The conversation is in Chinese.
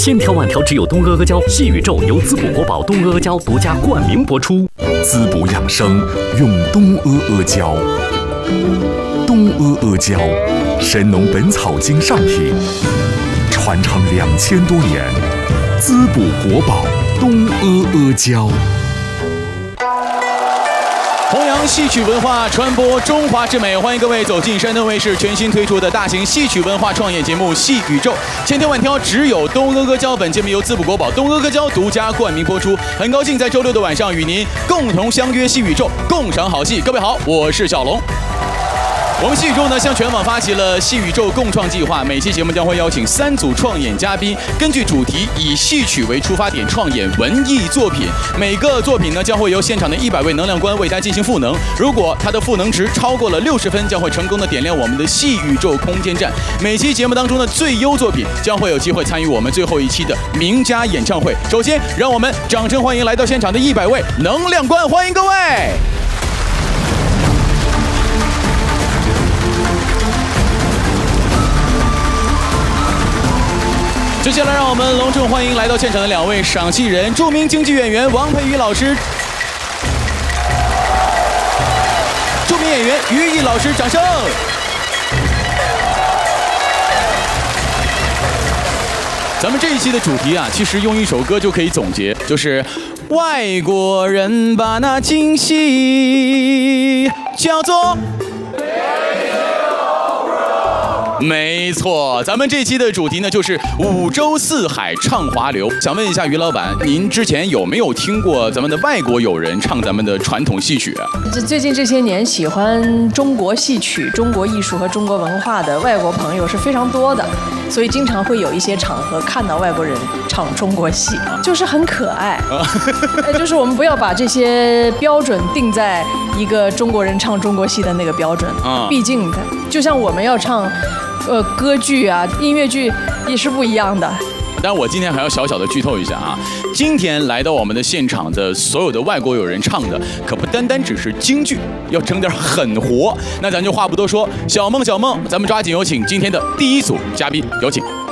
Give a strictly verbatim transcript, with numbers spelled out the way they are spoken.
千条万条只有东阿阿胶，细宇宙由滋补国宝东阿阿胶独家冠名播出。 滋补养生用东阿阿胶，东阿阿胶，神农本草经上品，传承两千多年，滋补国宝东阿阿胶。 弘扬戏曲文化，传播中华之美，欢迎各位走进山东卫视全新推出的大型戏曲文化创业节目《戏宇宙》，千挑万挑，只有东阿阿胶。本节目由滋补国宝东阿阿胶独家冠名播出。很高兴在周六的晚上与您共同相约戏宇宙，共赏好戏。各位好，我是小龙。我们戏宇宙呢，向全网发起了戏宇宙共创计划，每期节目将会邀请三组创演嘉宾，根据主题以戏曲为出发点创演文艺作品。每个作品呢，将会由现场的一百位能量官为它进行赋能。如果它的赋能值超过了六十分，将会成功的点亮我们的戏宇宙空间站。每期节目当中的最优作品将会有机会参与我们最后一期的名家演唱会。首先，让我们掌声欢迎来到现场的一百位能量官，欢迎各位！接下来，让我们隆重欢迎来到现场的两位赏戏人，著名京剧演员王佩瑜老师，著名演员于毅老师，掌声！咱们这一期的主题啊，其实用一首歌就可以总结，就是外国人把那京戏叫做。没错，咱们这期的主题呢，就是五洲四海唱华流。想问一下于老板，您之前有没有听过咱们的外国友人唱咱们的传统戏曲啊？ 这最近这些年，喜欢中国戏曲、中国艺术和中国文化的外国朋友是非常多的，所以经常会有一些场合看到外国人唱中国戏，就是很可爱。就是我们不要把这些标准定在一个中国人唱中国戏的那个标准，毕竟的，就像我们要唱。呃，歌剧啊，音乐剧也是不一样的。 但我今天还要小小的剧透一下啊，今天来到我们的现场的所有的外国友人唱的，可不单单只是京剧，要整点狠活。那咱就话不多说，小梦小梦，咱们抓紧有请今天的第一组嘉宾，有请。